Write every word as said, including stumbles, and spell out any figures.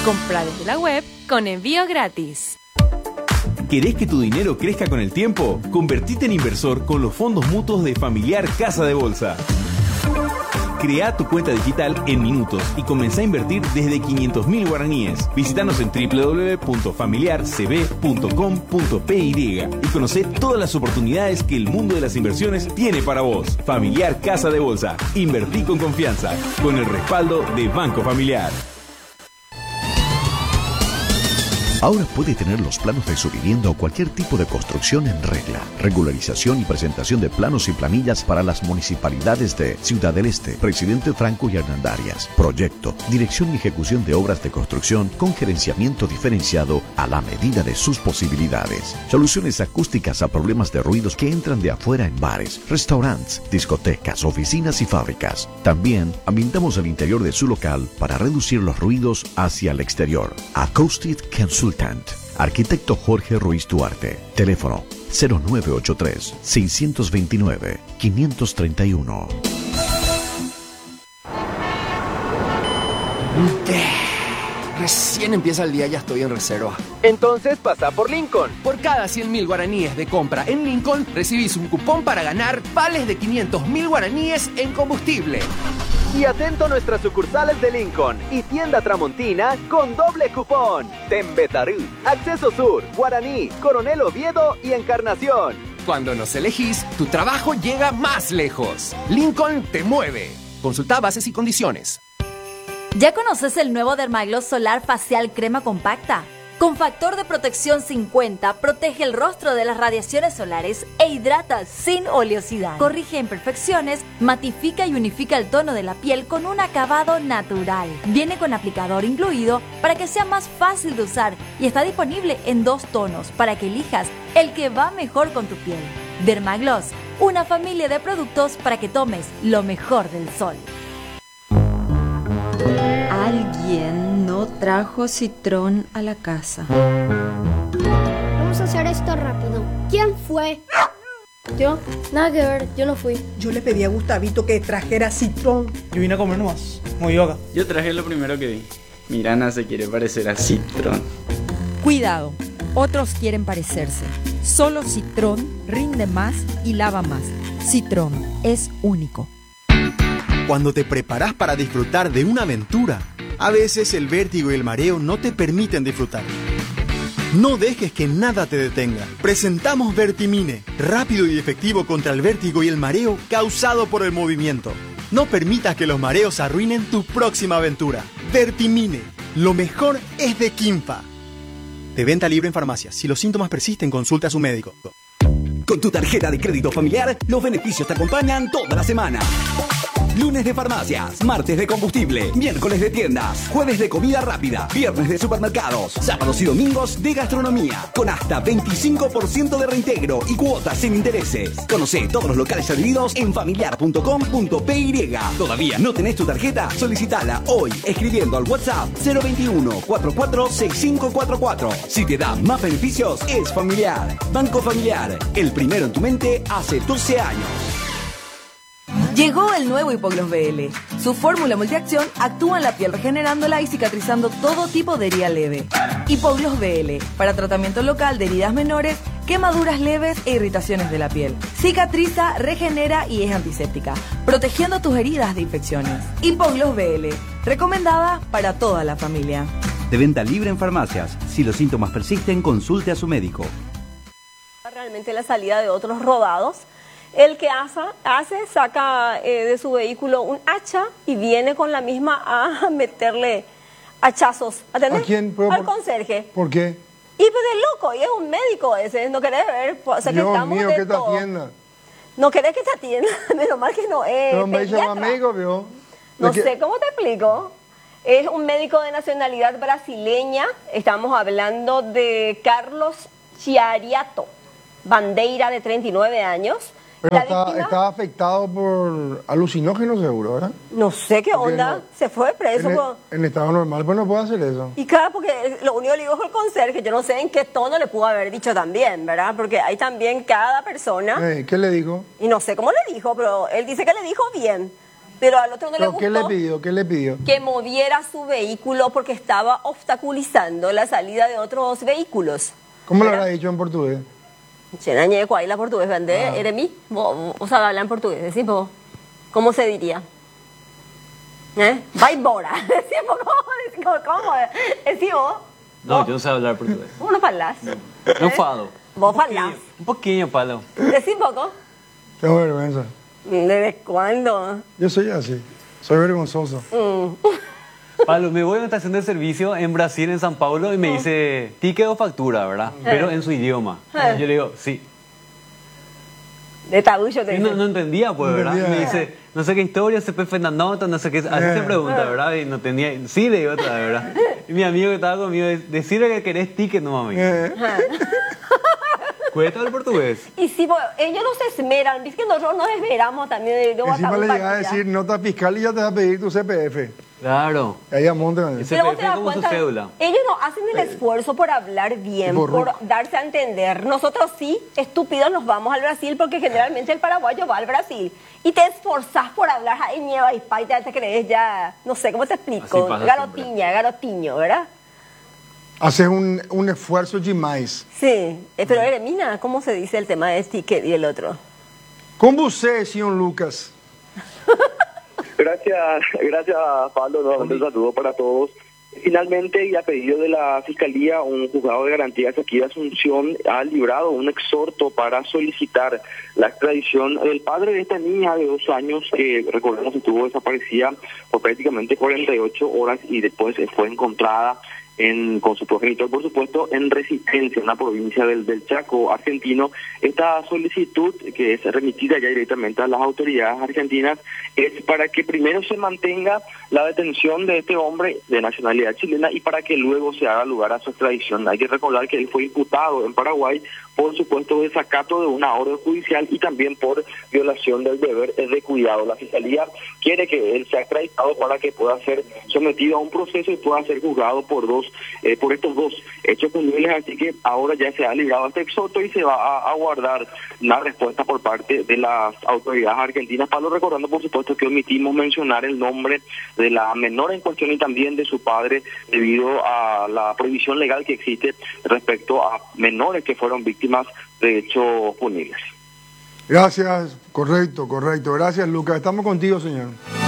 Compra desde la web con envío gratis. ¿Querés que tu dinero crezca con el tiempo? Convertite en inversor con los fondos mutuos de Familiar Casa de Bolsa. Crea tu cuenta digital en minutos y comenzá a invertir desde quinientos mil guaraníes. Visítanos en doble u doble u doble u punto familiar c b punto com punto p y y conocé todas las oportunidades que el mundo de las inversiones tiene para vos. Familiar Casa de Bolsa. Invertí con confianza, con el respaldo de Banco Familiar. Ahora puede tener los planos de su vivienda o cualquier tipo de construcción en regla. Regularización y presentación de planos y planillas para las municipalidades de Ciudad del Este, Presidente Franco y Hernandarias. Proyecto, dirección y ejecución de obras de construcción con gerenciamiento diferenciado a la medida de sus posibilidades. Soluciones acústicas a problemas de ruidos que entran de afuera en bares, restaurantes, discotecas, oficinas y fábricas. También ambientamos el interior de su local para reducir los ruidos hacia el exterior. Acoustic Consultant. Arquitecto Jorge Ruiz Duarte. Teléfono cero nueve ocho tres, seis dos nueve, cinco tres uno. Recién empieza el día, ya estoy en reserva. Entonces pasa por Lincoln. Por cada cien mil guaraníes de compra en Lincoln, recibís un cupón para ganar vales de quinientos mil guaraníes en combustible. Y atento a nuestras sucursales de Lincoln y tienda Tramontina con doble cupón. Tembetarú, Acceso Sur, Guaraní, Coronel Oviedo y Encarnación. Cuando nos elegís, tu trabajo llega más lejos. Lincoln te mueve. Consulta bases y condiciones. ¿Ya conoces el nuevo Dermagloss Solar Facial Crema Compacta? Con factor de protección cincuenta, protege el rostro de las radiaciones solares e hidrata sin oleosidad. Corrige imperfecciones, matifica y unifica el tono de la piel con un acabado natural. Viene con aplicador incluido para que sea más fácil de usar y está disponible en dos tonos para que elijas el que va mejor con tu piel. Dermagloss, una familia de productos para que tomes lo mejor del sol. Alguien no trajo citrón a la casa. Vamos a hacer esto rápido. ¿Quién fue? Yo, nada que ver, yo no fui. Yo le pedí a Gustavito que trajera citrón. Yo vine a comer nomás, como yoga. Yo traje lo primero que vi. Mirana se quiere parecer a Citrón. Cuidado, otros quieren parecerse. Solo Citrón rinde más y lava más. Citrón es único. Cuando te preparas para disfrutar de una aventura, a veces el vértigo y el mareo no te permiten disfrutar. No dejes que nada te detenga. Presentamos Vertimine, rápido y efectivo contra el vértigo y el mareo causado por el movimiento. No permitas que los mareos arruinen tu próxima aventura. Vertimine, lo mejor es de Quimpa. De venta libre en farmacias. Si los síntomas persisten, consulte a su médico. Con tu tarjeta de crédito familiar, los beneficios te acompañan toda la semana. Lunes de farmacias, martes de combustible, miércoles de tiendas, jueves de comida rápida, viernes de supermercados, sábados y domingos de gastronomía, con hasta veinticinco por ciento de reintegro y cuotas sin intereses. Conocé todos los locales adheridos en familiar punto com punto p y. ¿Todavía no tenés tu tarjeta? Solicitala hoy escribiendo al WhatsApp cero veintiuno, cuarenta y cuatro, sesenta y cinco cuarenta y cuatro. Si te da más beneficios, es Familiar. Banco Familiar, el primero en tu mente hace doce años. Llegó el nuevo Hipogloss B L. Su fórmula multiacción actúa en la piel regenerándola y cicatrizando todo tipo de herida leve. Hipogloss B L, para tratamiento local de heridas menores, quemaduras leves e irritaciones de la piel. Cicatriza, regenera y es antiséptica, protegiendo tus heridas de infecciones. Hipogloss B L, recomendada para toda la familia. De venta libre en farmacias. Si los síntomas persisten, consulte a su médico. Realmente la salida de otros rodados. El que hace, hace saca eh, de su vehículo un hacha y viene con la misma a meterle hachazos. ¿Atendés? ¿A quién? ¿Pero Al por, conserje. ¿Por qué? Y pues es loco, y es un médico ese, no querés ver. O sea, Dios que estamos mío, de que te todo. atienda. No querés que te atienda, menos mal que no es. Pero me dice pediatra. un amigo, vio. No que... sé cómo te explico. Es un médico de nacionalidad brasileña. Estamos hablando de Carlos Chiariato Bandeira, de treinta y nueve años. Pero está, víctima... estaba afectado por alucinógenos seguro, ¿verdad? No sé qué porque onda, no, se fue preso. En, por... el, en estado normal pues no puede hacer eso. Y claro, porque lo único que le dijo fue el conserje, yo no sé en qué tono le pudo haber dicho también, ¿verdad? Porque hay también cada persona... Eh, ¿Qué le dijo? Y no sé cómo le dijo, pero él dice que le dijo bien. pero al otro no le ¿Pero gustó qué le pidió? ¿Qué le pidió? que moviera su vehículo porque estaba obstaculizando la salida de otros vehículos. ¿Cómo lo habrá dicho en portugués? Chenañe, ¿cuál es la portugués? ¿Vende? Ah. ¿Eres mí? ¿Vos, vos sabés hablar en portugués? Decís vos. ¿Cómo se diría? ¿Eh? Vai embora. Decís vos, ¿cómo? ¿Cómo? Decís vos. No, yo no sé hablar portugués. ¿Cómo no falás? No falo. Vos falás. Un poquinho falo. Decís poco. Tengo vergüenza. ¿Desde cuándo? Yo soy así. Soy vergonzoso. Mm. Pablo, me voy a una estación de servicio en Brasil, en San Paulo, y me dice ticket o factura, ¿verdad? Pero en su idioma. Eh. Yo le digo, sí. De tabullo te Y no, dice. no entendía, pues, No ¿verdad? entendía. Me dice, no sé qué historia, se puede la nota, no sé qué. Así Eh. se pregunta, ¿verdad? Y no tenía. Sí, le digo otra vez, ¿verdad? Y mi amigo que estaba conmigo, decirle que querés ticket, no mami. Eh. Cuesta el portugués. Y si vos- ellos no se esmeran, es que nosotros nos esmeramos también de, de Encima le Guatemala. llega a decir nota fiscal y ya te va a pedir tu C P F. Claro. Y ahí a monte. Pero vos te das cuenta, ellos no hacen el esfuerzo por hablar bien, Por por ruco. darse a entender. Nosotros sí, estúpidos, nos vamos al Brasil porque generalmente el paraguayo va al Brasil. Y te esforzás por hablar, ay, nieva y paita, te crees ya, no sé, ¿cómo te explico? Así pasa Garotiña, garotiño, ¿verdad? Haces un, un esfuerzo demais. Sí, eh, pero Eremina, ¿cómo se dice el tema de ticket y el otro? ¿Cómo você, señor Lucas? Gracias, gracias Pablo, nuevamente un saludo para todos. Finalmente, y a pedido de la Fiscalía, un juzgado de garantías aquí de Asunción ha librado un exhorto para solicitar la extradición del padre de esta niña de dos años que, recordemos, estuvo desaparecida por prácticamente cuarenta y ocho horas y después fue encontrada en, con su progenitor, por supuesto, en Resistencia, una provincia del, del Chaco argentino. Esta solicitud, que es remitida ya directamente a las autoridades argentinas, es para que primero se mantenga la detención de este hombre de nacionalidad chilena y para que luego se haga lugar a su extradición. Hay que recordar que él fue imputado en Paraguay, por supuesto, desacato de una orden judicial y también por violación del deber de cuidado. La Fiscalía quiere que él sea extraditado para que pueda ser sometido a un proceso y pueda ser juzgado por dos eh, por estos dos hechos punibles, así que ahora ya se ha librado este exhorto y se va a aguardar la respuesta por parte de las autoridades argentinas. Pablo, recordando por supuesto que omitimos mencionar el nombre de la menor en cuestión y también de su padre debido a la prohibición legal que existe respecto a menores que fueron víctimas de hechos punibles. Gracias, correcto, correcto. Gracias, Lucas. Estamos contigo, señor.